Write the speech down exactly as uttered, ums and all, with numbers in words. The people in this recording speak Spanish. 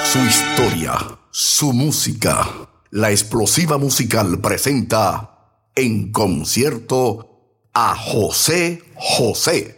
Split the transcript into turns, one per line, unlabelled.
Su historia, su música, la explosiva musical presenta en concierto a José José.